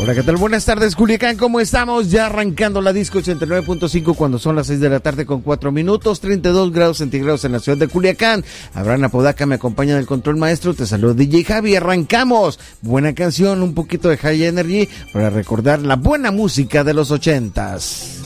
Hola, ¿qué tal? Buenas tardes, Culiacán, ¿cómo estamos? Ya arrancando la disco 89.5 cuando son las 6 de la tarde con 4 minutos, 32 grados centígrados en la ciudad de Culiacán. Abraham Apodaca me acompaña en el control maestro, te saludo DJ Javi, arrancamos. Buena canción, un poquito de High Energy para recordar la buena música de los 80s.